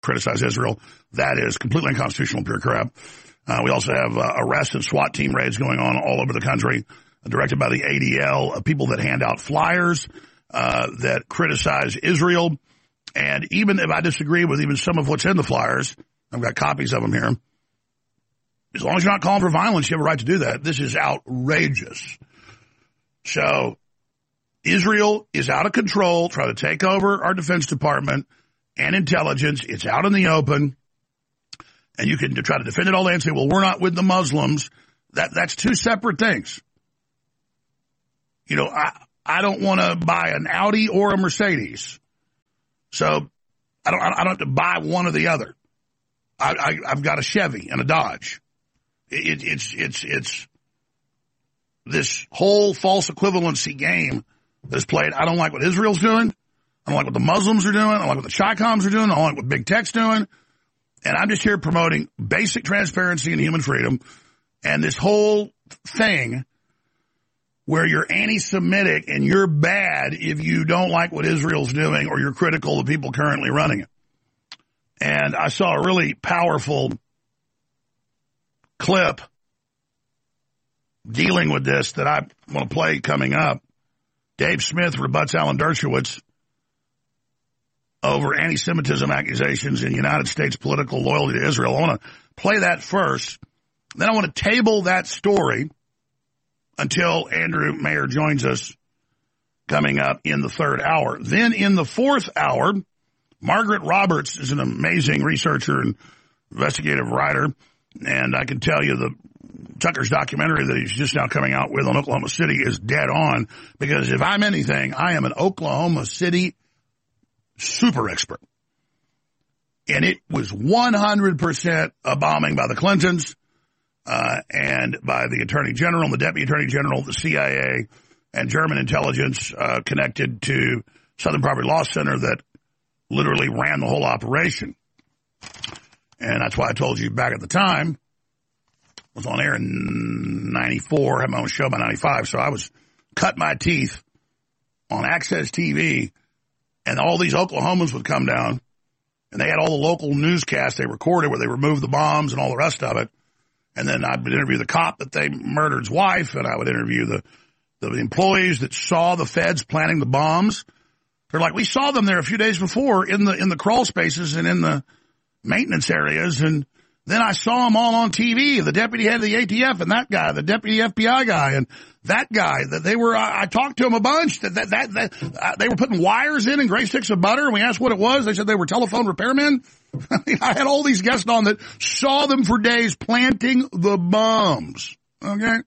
criticize Israel. That is completely unconstitutional, pure crap. We also have arrests and SWAT team raids going on all over the country, directed by the ADL, people that hand out flyers that criticize Israel. And even if I disagree with even some of what's in the flyers, I've got copies of them here. As long as you're not calling for violence, you have a right to do that. This is outrageous. So Israel is out of control, trying to take over our Defense Department and intelligence. It's out in the open. And you can try to defend it all day and say, well, we're not with the Muslims. That's two separate things. You know, I don't want to buy an Audi or a Mercedes. So I don't have to buy one or the other. I've got a Chevy and a Dodge. It's this whole false equivalency game that's played. I don't like what Israel's doing. I don't like what the Muslims are doing. I don't like what the Chi-Coms are doing. I don't like what Big Tech's doing. And I'm just here promoting basic transparency and human freedom. And this whole thing where you're anti-Semitic and you're bad if you don't like what Israel's doing or you're critical of the people currently running it. And I saw a really powerful clip dealing with this that I want to play coming up. Dave Smith rebuts Alan Dershowitz over anti-Semitism accusations in United States political loyalty to Israel. I want to play that first. Then I want to table that story until Andrew Mayer joins us coming up in the third hour. Then in the fourth hour, Margaret Roberts is an amazing researcher and investigative writer. And I can tell you the Tucker's documentary that he's just now coming out with on Oklahoma City is dead on, because if I'm anything, I am an Oklahoma City super expert. And it was 100% a bombing by the Clintons and by the Attorney General and the Deputy Attorney General, the CIA, and German intelligence connected to Southern Poverty Law Center that literally ran the whole operation. And that's why I told you back at the time, I was on air in 94, had my own show by 95, so I was cut my teeth on Access TV, and all these Oklahomans would come down, and they had all the local newscasts they recorded where they removed the bombs and all the rest of it. And then I would interview the cop that they murdered's wife, and I would interview the employees that saw the feds planting the bombs. They're like, we saw them there a few days before in the crawl spaces and in the maintenance areas, and then I saw them all on TV, the deputy head of the ATF and that guy, the deputy FBI guy and that guy, that they were, I talked to them a bunch, that they were putting wires in and gray sticks of butter, and we asked what it was. They said they were telephone repairmen. I had all these guests on that saw them for days planting the bombs. Okay.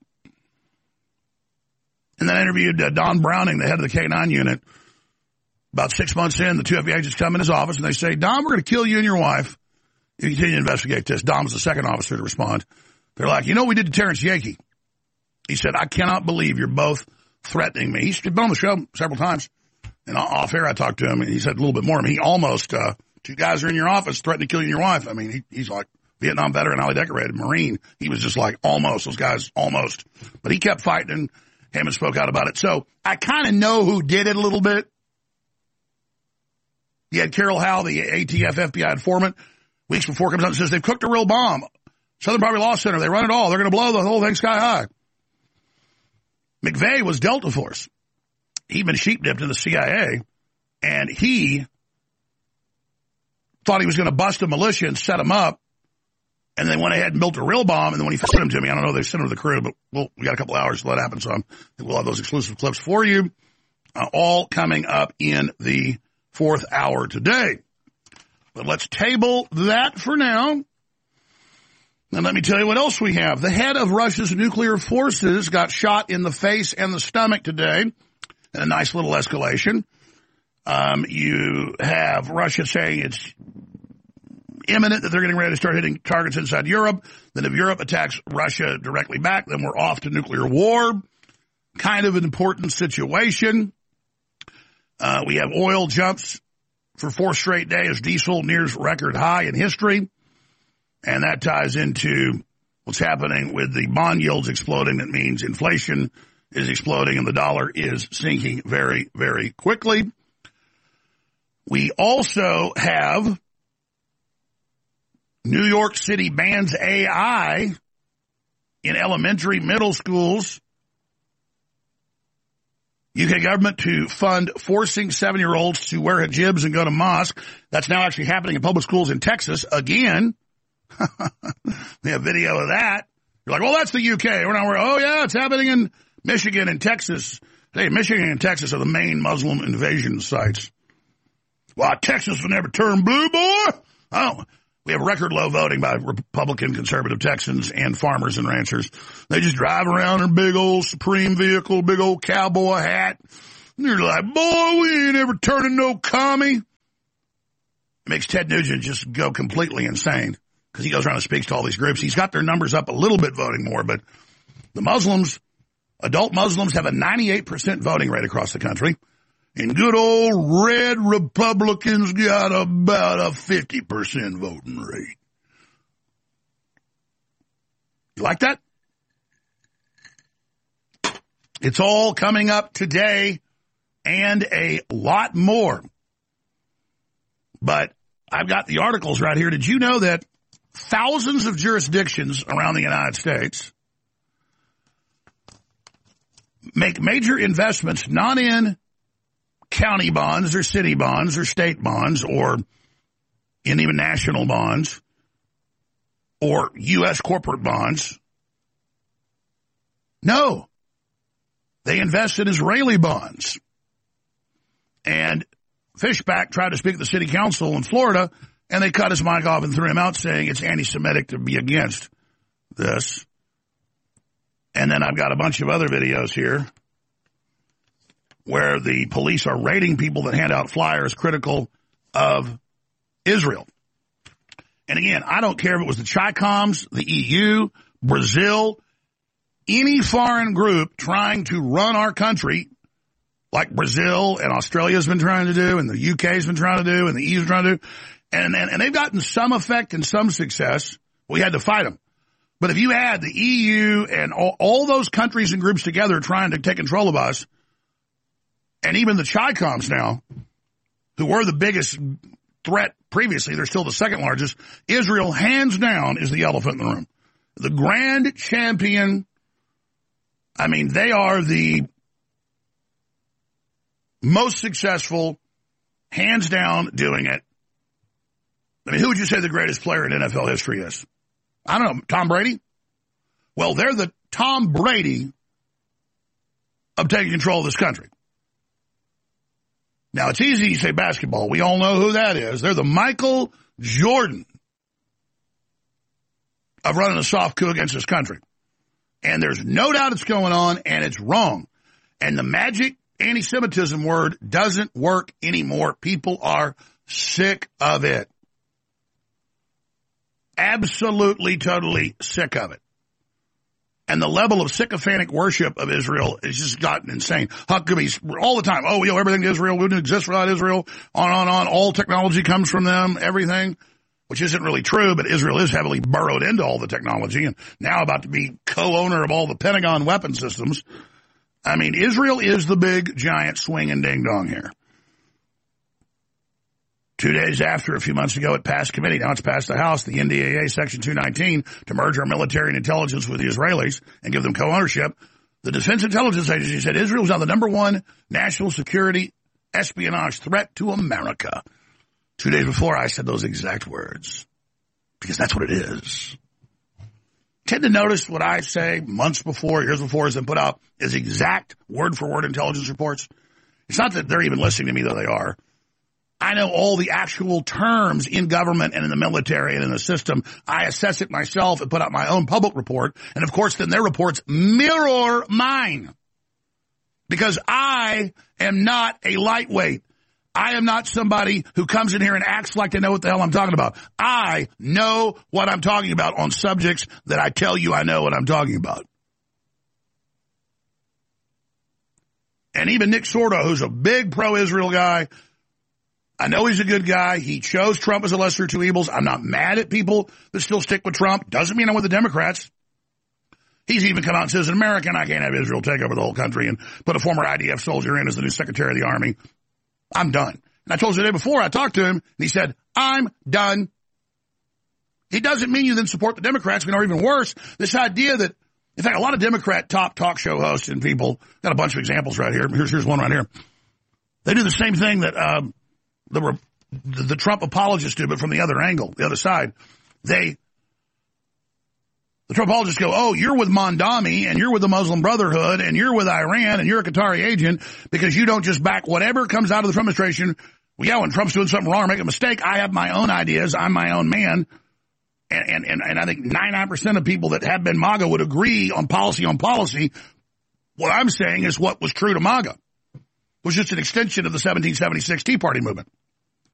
And then I interviewed Don Browning, the head of the K-9 unit. About 6 months in, the two FBI agents come in his office and they say, Don, we're going to kill you and your wife if you continue to investigate this. Don was the second officer to respond. They're like, you know what we did to Terrence Yakey? He said, I cannot believe you're both threatening me. He's been on the show several times. And off air, I talked to him, and he said a little bit more. I mean, he almost, two guys are in your office threatening to kill you and your wife. I mean, he's like Vietnam veteran, highly decorated Marine. He was just like, almost, those guys, almost. But he kept fighting and came and spoke out about it. So I kind of know who did it a little bit. You had Carol Howe, the ATF FBI informant, weeks before comes out and says they've cooked a real bomb. Southern Poverty Law Center, they run it all. They're going to blow the whole thing sky high. McVeigh was Delta Force. He'd been sheep-dipped in the CIA, and he thought he was going to bust a militia and set them up, and they went ahead and built a real bomb, and then when he sent him to me, I don't know if they sent him to the crew, but we got a couple hours to let it happen, so I think we'll have those exclusive clips for you, all coming up in the fourth hour today. But let's table that for now. And let me tell you what else we have. The head of Russia's nuclear forces got shot in the face and the stomach today. A nice little escalation. You have Russia saying it's imminent that they're getting ready to start hitting targets inside Europe. Then if Europe attacks Russia directly back, then we're off to nuclear war. Kind of an important situation. We have oil jumps for fourth straight day as diesel nears record high in history. And that ties into what's happening with the bond yields exploding. That means inflation is exploding and the dollar is sinking very, very quickly. We also have New York City bans AI in elementary, middle schools. UK government to fund forcing 7-year-olds to wear hijabs and go to mosque. That's now actually happening in public schools in Texas again. We have video of that. You're like, well, that's the UK. We're not worried. Oh, yeah, it's happening in Michigan and Texas. Hey, Michigan and Texas are the main Muslim invasion sites. Well, Texas will never turn blue, boy. Oh, we have record low voting by Republican conservative Texans and farmers and ranchers. They just drive around in a big old Supreme vehicle, big old cowboy hat. And they're like, boy, we ain't ever turning no commie. It makes Ted Nugent just go completely insane because he goes around and speaks to all these groups. He's got their numbers up a little bit voting more, but the Muslims, adult Muslims have a 98% voting rate across the country. And good old red Republicans got about a 50% voting rate. You like that? It's all coming up today and a lot more. But I've got the articles right here. Did you know that thousands of jurisdictions around the United States make major investments not in county bonds or city bonds or state bonds or in even national bonds or U.S. corporate bonds? No. They invest in Israeli bonds. And Fishback tried to speak to the city council in Florida, and they cut his mic off and threw him out saying it's anti-Semitic to be against this. And then I've got a bunch of other videos here where the police are raiding people that hand out flyers critical of Israel. And again, I don't care if it was the Chi-Coms, the EU, Brazil, any foreign group trying to run our country like Brazil and Australia has been trying to do and the UK has been trying to do and the EU is trying to do. And they've gotten some effect and some success. We had to fight them. But if you add the EU and all those countries and groups together trying to take control of us, and even the Chi-Coms now, who were the biggest threat previously, they're still the second largest. Israel, hands down, is the elephant in the room. The grand champion. I mean, they are the most successful, hands down, doing it. I mean, who would you say the greatest player in NFL history is? I don't know, Tom Brady? Well, they're the Tom Brady of taking control of this country. Now, it's easy to say basketball. We all know who that is. They're the Michael Jordan of running a soft coup against this country. And there's no doubt it's going on, and it's wrong. And the magic anti-Semitism word doesn't work anymore. People are sick of it. Absolutely, totally sick of it. And the level of sycophantic worship of Israel has just gotten insane. Huckabees all the time. Oh, everything Israel wouldn't exist without Israel. On. All technology comes from them, everything, which isn't really true, but Israel is heavily burrowed into all the technology and now about to be co-owner of all the Pentagon weapon systems. I mean, Israel is the big, giant swinging ding-dong here. 2 days after, a few months ago, it passed committee. Now it's passed the House, the NDAA Section 219, to merge our military and intelligence with the Israelis and give them co-ownership. The Defense Intelligence Agency said Israel is now the number one national security espionage threat to America. 2 days before, I said those exact words, because that's what it is. Tend to notice what I say months before, years before, as I put out is exact word-for-word intelligence reports. It's not that they're even listening to me, though they are. I know all the actual terms in government and in the military and in the system. I assess it myself and put out my own public report. And, of course, then their reports mirror mine. Because I am not a lightweight. I am not somebody who comes in here and acts like they know what the hell I'm talking about. I know what I'm talking about on subjects that I tell you I know what I'm talking about. And even Nick Sordo, who's a big pro-Israel guy, I know he's a good guy. He chose Trump as a lesser of two evils. I'm not mad at people that still stick with Trump. Doesn't mean I'm with the Democrats. He's even come out and says, an American, I can't have Israel take over the whole country and put a former IDF soldier in as the new Secretary of the Army. I'm done. And I told you the day before, I talked to him, and he said, I'm done. It doesn't mean you then support the Democrats, or even worse, this idea that, in fact, a lot of Democrat top talk show hosts and people, got a bunch of examples right here. Here's one right here. They do the same thing that the Trump apologists do, but from the other angle, the other side. The Trump apologists go, oh, you're with Mondami, and you're with the Muslim Brotherhood, and you're with Iran, and you're a Qatari agent, because you don't just back whatever comes out of the Trump administration. Well, yeah, when Trump's doing something wrong or making a mistake, I have my own ideas. I'm my own man. And I think 99% of people that have been MAGA would agree on policy. What I'm saying is what was true to MAGA was just an extension of the 1776 Tea Party movement.